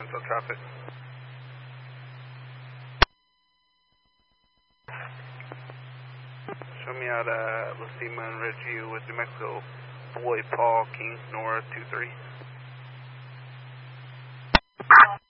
So traffic. Show me out La Cima and Reggie with New Mexico. Boy Paul King Nora 23.